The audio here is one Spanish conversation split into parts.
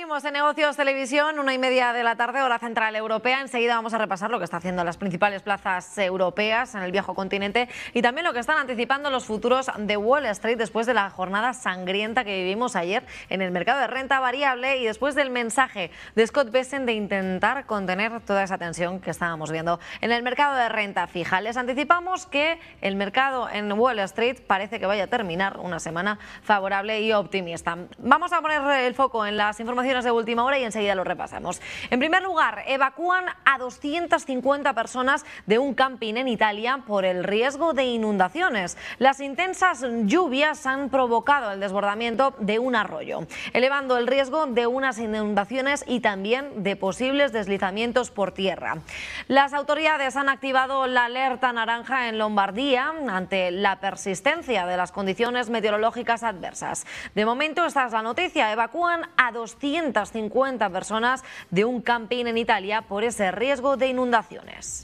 Seguimos en Negocios Televisión, 1:30 de la tarde, hora central europea. Enseguida vamos a repasar lo que está haciendo las principales plazas europeas en el viejo continente y también lo que están anticipando los futuros de Wall Street después de la jornada sangrienta que vivimos ayer en el mercado de renta variable y después del mensaje de Scott Bessent de intentar contener toda esa tensión que estábamos viendo en el mercado de renta fija. Les anticipamos que el mercado en Wall Street parece que vaya a terminar una semana favorable y optimista. Vamos a poner el foco en las informaciones de última hora y enseguida lo repasamos. En primer lugar, evacúan a 250 personas de un camping en Italia por el riesgo de inundaciones. Las intensas lluvias han provocado el desbordamiento de un arroyo, elevando el riesgo de unas inundaciones y también de posibles deslizamientos por tierra. Las autoridades han activado la alerta naranja en Lombardía ante la persistencia de las condiciones meteorológicas adversas. De momento, esta es la noticia: evacúan a 250 personas de un camping en Italia por ese riesgo de inundaciones.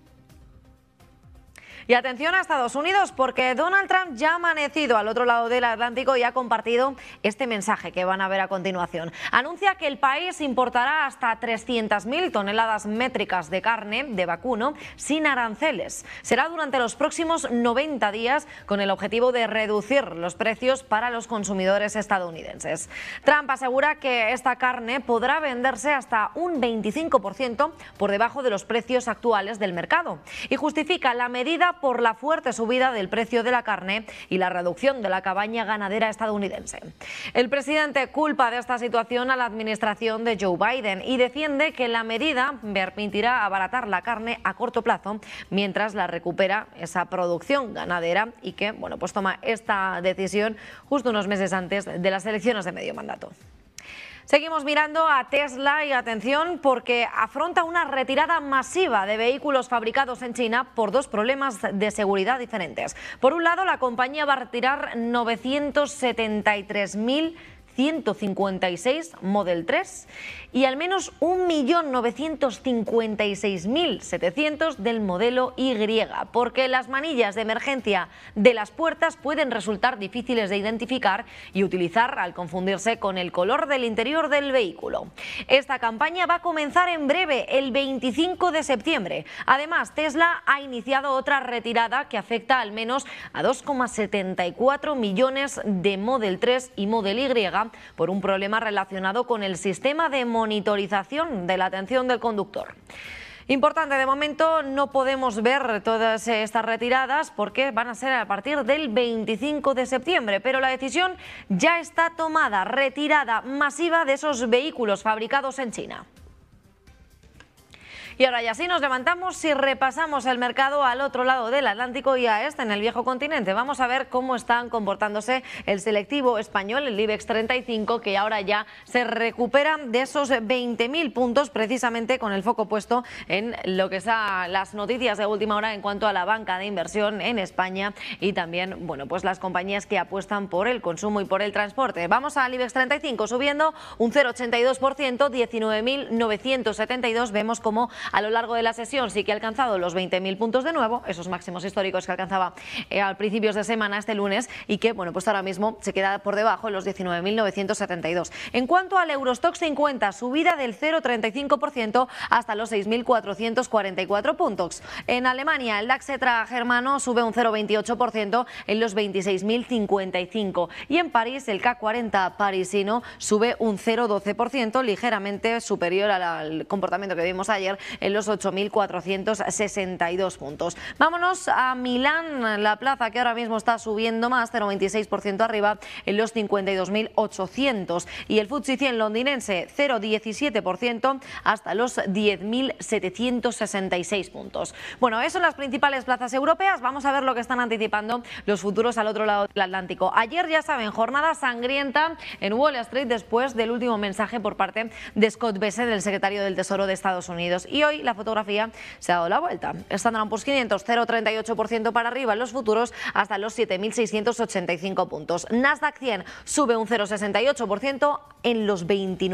Y atención a Estados Unidos, porque Donald Trump ya ha amanecido al otro lado del Atlántico y ha compartido este mensaje que van a ver a continuación. Anuncia que el país importará hasta 300.000 toneladas métricas de carne de vacuno sin aranceles. Será durante los próximos 90 días con el objetivo de reducir los precios para los consumidores estadounidenses. Trump asegura que esta carne podrá venderse hasta un 25% por debajo de los precios actuales del mercado y justifica la medida por la fuerte subida del precio de la carne y la reducción de la cabaña ganadera estadounidense. El presidente culpa de esta situación a la administración de Joe Biden y defiende que la medida permitirá abaratar la carne a corto plazo mientras la recupera esa producción ganadera y que, bueno, pues toma esta decisión justo unos meses antes de las elecciones de medio mandato. Seguimos mirando a Tesla y atención porque afronta una retirada masiva de vehículos fabricados en China por dos problemas de seguridad diferentes. Por un lado, la compañía va a retirar 973.156 Model 3 y al menos 1.956.700 del modelo Y, porque las manillas de emergencia de las puertas pueden resultar difíciles de identificar y utilizar al confundirse con el color del interior del vehículo. Esta campaña va a comenzar en breve, el 25 de septiembre. Además, Tesla ha iniciado otra retirada que afecta al menos a 2,74 millones de Model 3 y Model Y por un problema relacionado con el sistema de monitorización de la atención del conductor. Importante, de momento no podemos ver todas estas retiradas porque van a ser a partir del 25 de septiembre, pero la decisión ya está tomada: retirada masiva de esos vehículos fabricados en China. Y ahora ya sí nos levantamos y repasamos el mercado al otro lado del Atlántico y a este en el viejo continente. Vamos a ver cómo están comportándose el selectivo español, el IBEX 35, que ahora ya se recupera de esos 20.000 puntos, precisamente con el foco puesto en lo que son las noticias de última hora en cuanto a la banca de inversión en España y también, bueno, pues las compañías que apuestan por el consumo y por el transporte. Vamos al IBEX 35 subiendo un 0,82%, 19.972. Vemos como a lo largo de la sesión sí que ha alcanzado los 20.000 puntos de nuevo, esos máximos históricos que alcanzaba a principios de semana este lunes y que, bueno, pues ahora mismo se queda por debajo de los 19.972. En cuanto al Eurostoxx 50, subida del 0,35% hasta los 6.444 puntos. En Alemania, el DAX germano sube un 0,28% en los 26.055 y en París el CAC 40 parisino sube un 0,12%, ligeramente superior al comportamiento que vimos ayer en los 8.462 puntos. Vámonos a Milán, la plaza que ahora mismo está subiendo más, 0,26% arriba en los 52.800 y el FTSE 100 londinense 0,17% hasta los 10.766 puntos. Bueno, eso son las principales plazas europeas. Vamos a ver lo que están anticipando los futuros al otro lado del Atlántico. Ayer, ya saben, jornada sangrienta en Wall Street después del último mensaje por parte de Scott Bessent, el secretario del Tesoro de Estados Unidos. Y hoy la fotografía se ha dado la vuelta. Standard & Poor's 500, 0,38% para arriba en los futuros hasta los 7.685 puntos. Nasdaq 100 sube un 0,68% en los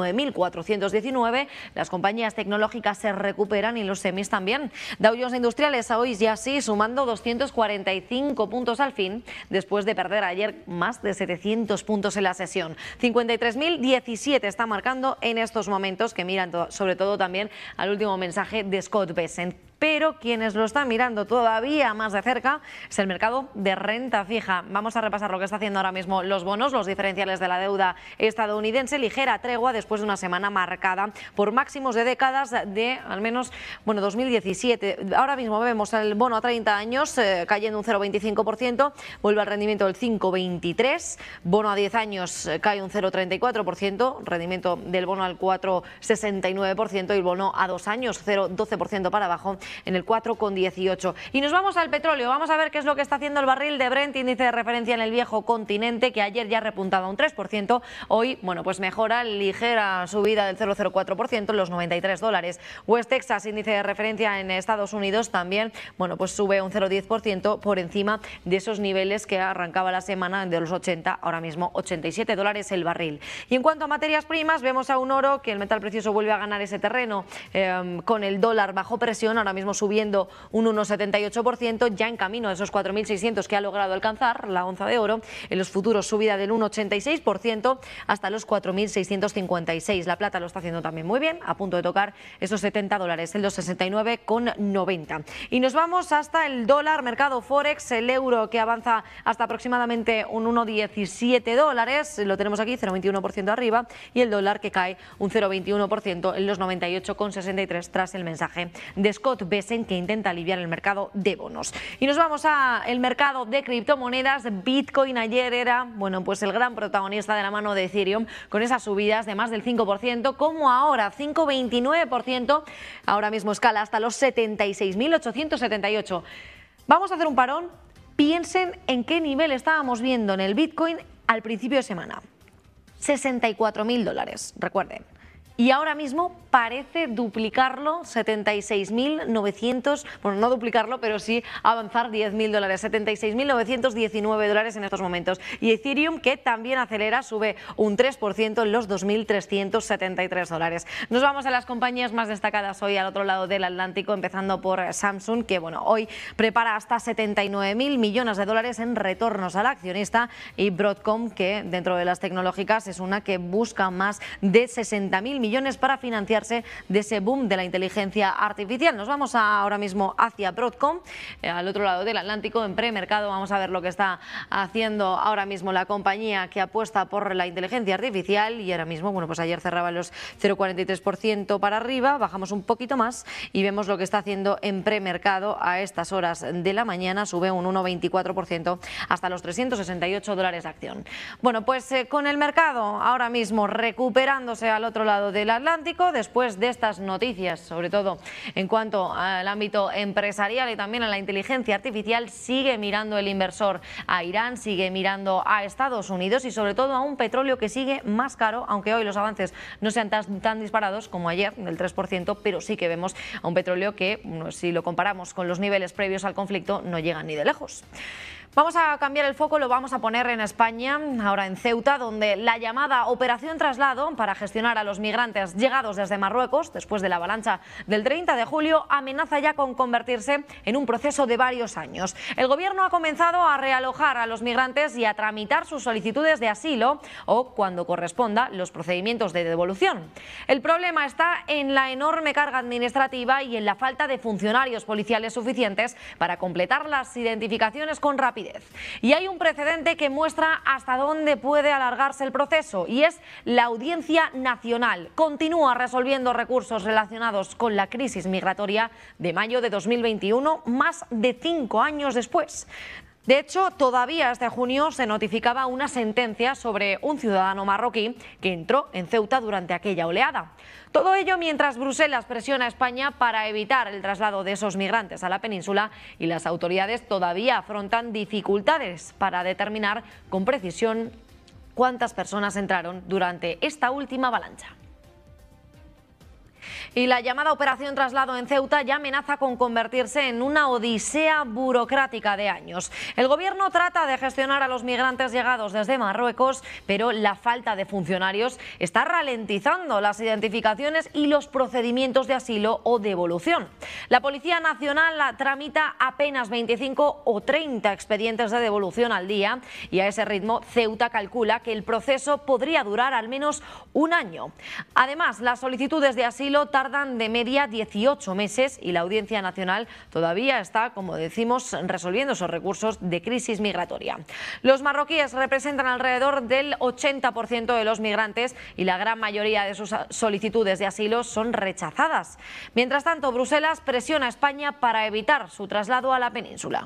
29.419. Las compañías tecnológicas se recuperan y los semis también. Dow Jones Industriales hoy ya sí sumando 245 puntos al fin, después de perder ayer más de 700 puntos en la sesión. 53.017 está marcando en estos momentos, que miran sobre todo también al último mensaje de Scott Bessent. Pero quienes lo están mirando todavía más de cerca es el mercado de renta fija. Vamos a repasar lo que está haciendo ahora mismo los bonos, los diferenciales de la deuda estadounidense. Ligera tregua después de una semana marcada por máximos de décadas de al menos 2017. Ahora mismo vemos el bono a 30 años cayendo un 0,25%, vuelve al rendimiento del 5,23%. Bono a 10 años cae un 0,34%, rendimiento del bono al 4,69% y el bono a 2 años 0,12% para abajo en el 4,18. Y nos vamos al petróleo. Vamos a ver qué es lo que está haciendo el barril de Brent, índice de referencia en el viejo continente, que ayer ya repuntaba un 3%. Hoy, pues mejora, ligera subida del 0,04% en los $93. West Texas, índice de referencia en Estados Unidos, también, pues sube un 0,10% por encima de esos niveles que arrancaba la semana de los 80, ahora mismo $87 el barril. Y en cuanto a materias primas, vemos a un oro que el metal precioso vuelve a ganar ese terreno con el dólar bajo presión, ahora mismo subiendo un 1,78%, ya en camino a esos 4.600 que ha logrado alcanzar la onza de oro. En los futuros subida del 1,86% hasta los 4.656. La plata lo está haciendo también muy bien, a punto de tocar esos $70, el 2,69,90. Y nos vamos hasta el dólar, mercado Forex, el euro que avanza hasta aproximadamente un 1,17, lo tenemos aquí, 0,21% arriba, y el dólar que cae un 0,21% en los 98,63 tras el mensaje de Scott Bessent, que intenta aliviar el mercado de bonos. Y nos vamos al mercado de criptomonedas. Bitcoin ayer era, pues el gran protagonista de la mano de Ethereum, con esas subidas de más del 5%, como ahora, 5,29%, ahora mismo escala hasta los 76.878. Vamos a hacer un parón. Piensen en qué nivel estábamos viendo en el Bitcoin al principio de semana. $64.000, recuerden. Y ahora mismo parece duplicarlo, 76.900, no duplicarlo, pero sí avanzar $10.000, $76.919 en estos momentos. Y Ethereum, que también acelera, sube un 3% en los $2.373. Nos vamos a las compañías más destacadas hoy al otro lado del Atlántico, empezando por Samsung, que hoy prepara hasta $79.000 millones en retornos al accionista, y Broadcom, que dentro de las tecnológicas es una que busca más de 60.000 millones para financiarse de ese boom de la inteligencia artificial. Nos vamos ahora mismo hacia Broadcom, al otro lado del Atlántico, en premercado. Vamos a ver lo que está haciendo ahora mismo la compañía que apuesta por la inteligencia artificial, y ahora mismo, pues ayer cerraba los 0,43% para arriba, bajamos un poquito más y vemos lo que está haciendo en premercado a estas horas de la mañana, sube un 1,24% hasta los $368 la acción. Pues con el mercado ahora mismo recuperándose al otro lado del Atlántico, después de estas noticias, sobre todo en cuanto al ámbito empresarial y también a la inteligencia artificial, sigue mirando el inversor a Irán, sigue mirando a Estados Unidos y sobre todo a un petróleo que sigue más caro, aunque hoy los avances no sean tan disparados como ayer, del 3%, pero sí que vemos a un petróleo que, si lo comparamos con los niveles previos al conflicto, no llegan ni de lejos. Vamos a cambiar el foco, lo vamos a poner en España, ahora en Ceuta, donde la llamada Operación Traslado para gestionar a los migrantes llegados desde Marruecos después de la avalancha del 30 de julio amenaza ya con convertirse en un proceso de varios años. El Gobierno ha comenzado a realojar a los migrantes y a tramitar sus solicitudes de asilo o, cuando corresponda, los procedimientos de devolución. El problema está en la enorme carga administrativa y en la falta de funcionarios policiales suficientes para completar las identificaciones con rapidez. Y hay un precedente que muestra hasta dónde puede alargarse el proceso, y es la Audiencia Nacional. Continúa resolviendo recursos relacionados con la crisis migratoria de mayo de 2021, más de 5 años después. De hecho, todavía este junio se notificaba una sentencia sobre un ciudadano marroquí que entró en Ceuta durante aquella oleada. Todo ello mientras Bruselas presiona a España para evitar el traslado de esos migrantes a la península, y las autoridades todavía afrontan dificultades para determinar con precisión cuántas personas entraron durante esta última avalancha. Y la llamada Operación Traslado en Ceuta ya amenaza con convertirse en una odisea burocrática de años. El gobierno trata de gestionar a los migrantes llegados desde Marruecos, pero la falta de funcionarios está ralentizando las identificaciones y los procedimientos de asilo o devolución. La Policía Nacional tramita apenas 25 o 30 expedientes de devolución al día y a ese ritmo Ceuta calcula que el proceso podría durar al menos un año. Además, las solicitudes de asilo tardan de media 18 meses y la Audiencia Nacional todavía está, como decimos, resolviendo esos recursos de crisis migratoria. Los marroquíes representan alrededor del 80% de los migrantes y la gran mayoría de sus solicitudes de asilo son rechazadas. Mientras tanto, Bruselas presiona a España para evitar su traslado a la península.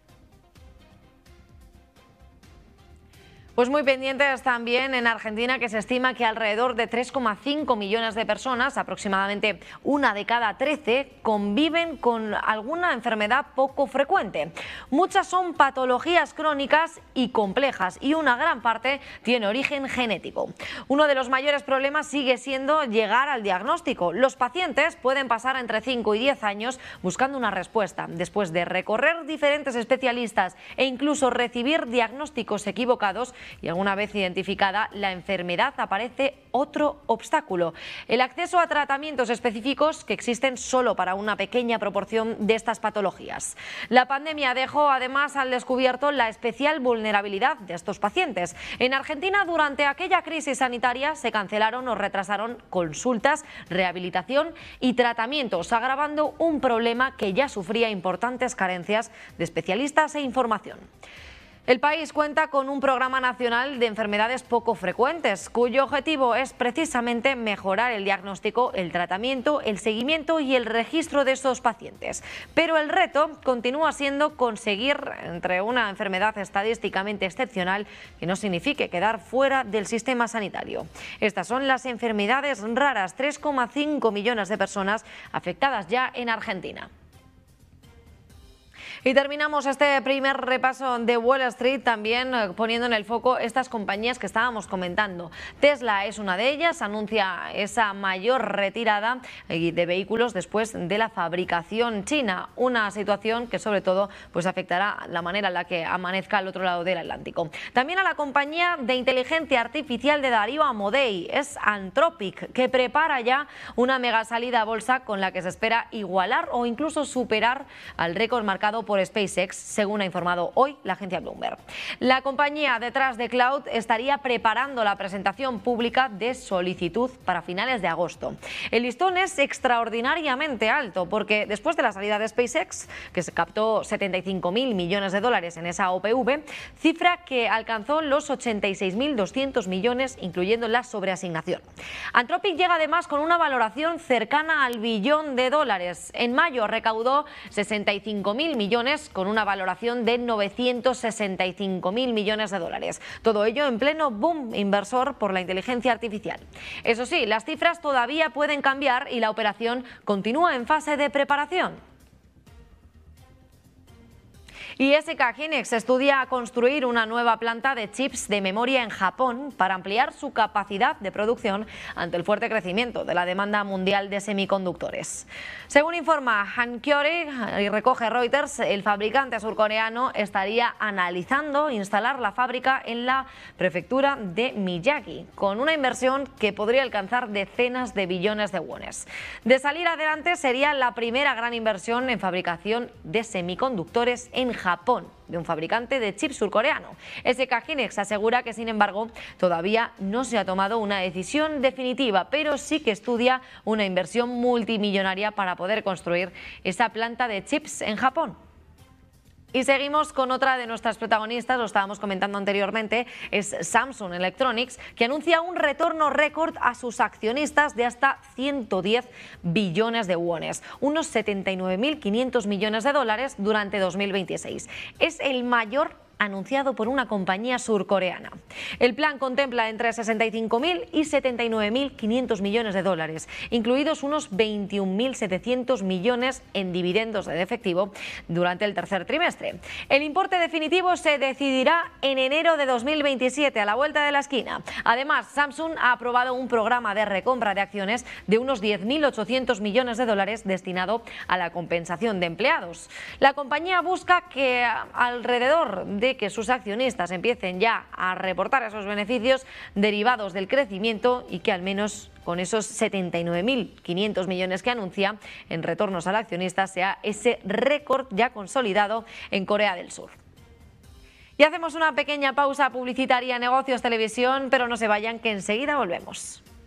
Pues muy pendientes también en Argentina, que se estima que alrededor de 3,5 millones de personas, aproximadamente una de cada 13, conviven con alguna enfermedad poco frecuente. Muchas son patologías crónicas y complejas y una gran parte tiene origen genético. Uno de los mayores problemas sigue siendo llegar al diagnóstico. Los pacientes pueden pasar entre 5 y 10 años buscando una respuesta, después de recorrer diferentes especialistas e incluso recibir diagnósticos equivocados. Y alguna vez identificada la enfermedad aparece otro obstáculo: el acceso a tratamientos específicos que existen solo para una pequeña proporción de estas patologías. La pandemia dejó además al descubierto la especial vulnerabilidad de estos pacientes. En Argentina, durante aquella crisis sanitaria, se cancelaron o retrasaron consultas, rehabilitación y tratamientos, agravando un problema que ya sufría importantes carencias de especialistas e información. El país cuenta con un programa nacional de enfermedades poco frecuentes, cuyo objetivo es precisamente mejorar el diagnóstico, el tratamiento, el seguimiento y el registro de estos pacientes. Pero el reto continúa siendo conseguir entre una enfermedad estadísticamente excepcional que no signifique quedar fuera del sistema sanitario. Estas son las enfermedades raras, 3,5 millones de personas afectadas ya en Argentina. Y terminamos este primer repaso de Wall Street también poniendo en el foco estas compañías que estábamos comentando. Tesla es una de ellas, anuncia esa mayor retirada de vehículos después de la fabricación china, una situación que sobre todo pues afectará la manera en la que amanezca al otro lado del Atlántico. También a la compañía de inteligencia artificial de Darío Amodei, es Anthropic, que prepara ya una mega salida a bolsa con la que se espera igualar o incluso superar al récord marcado por SpaceX, según ha informado hoy la agencia Bloomberg. La compañía detrás de Cloud estaría preparando la presentación pública de solicitud para finales de agosto. El listón es extraordinariamente alto porque después de la salida de SpaceX, que se captó 75.000 millones de dólares en esa OPV, cifra que alcanzó los 86.200 millones, incluyendo la sobreasignación. Anthropic llega además con una valoración cercana al $1 billón. En mayo recaudó 65.000 millones con una valoración de 965.000 millones de dólares. Todo ello en pleno boom inversor por la inteligencia artificial. Eso sí, las cifras todavía pueden cambiar y la operación continúa en fase de preparación. Y SK Hynix estudia construir una nueva planta de chips de memoria en Japón para ampliar su capacidad de producción ante el fuerte crecimiento de la demanda mundial de semiconductores. Según informa Hankyoreh y recoge Reuters, el fabricante surcoreano estaría analizando instalar la fábrica en la prefectura de Miyagi, con una inversión que podría alcanzar decenas de billones de wones. De salir adelante, sería la primera gran inversión en fabricación de semiconductores en Japón, de un fabricante de chips surcoreano. SK Hynix asegura que, sin embargo, todavía no se ha tomado una decisión definitiva, pero sí que estudia una inversión multimillonaria para poder construir esa planta de chips en Japón. Y seguimos con otra de nuestras protagonistas, lo estábamos comentando anteriormente, es Samsung Electronics, que anuncia un retorno récord a sus accionistas de hasta 110 billones de wones, unos 79.500 millones de dólares durante 2026. Es el mayor anunciado por una compañía surcoreana. El plan contempla entre 65.000 y 79.500 millones de dólares, incluidos unos 21.700 millones en dividendos de efectivo durante el tercer trimestre. El importe definitivo se decidirá en enero de 2027, a la vuelta de la esquina. Además, Samsung ha aprobado un programa de recompra de acciones de unos 10.800 millones de dólares destinado a la compensación de empleados. La compañía busca que alrededor de que sus accionistas empiecen ya a reportar esos beneficios derivados del crecimiento y que al menos con esos 79.500 millones que anuncia en retornos al accionista sea ese récord ya consolidado en Corea del Sur. Y hacemos una pequeña pausa publicitaria en Negocios Televisión, pero no se vayan que enseguida volvemos.